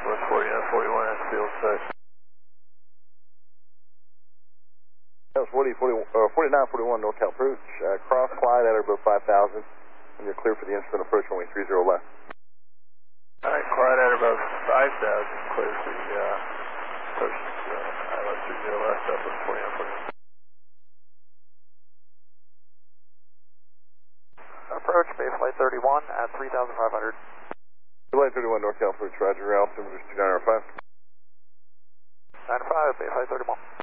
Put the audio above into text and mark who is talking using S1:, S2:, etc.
S1: West 4941, that's field site.
S2: That was 4941 NorCal approach. Cross Clyde at or above 5,000. And you're clear for the instrument approach runway 30 left.
S1: Alright, Clyde at or above 5,000. Clear for the approach ILS 30 left, Southwest 4941.
S3: Approach Bayflight 31 at 3,500.
S2: Bayflight 31 NorCal approach, roger. Altimeter is 2905.
S3: 95, Bayflight 31.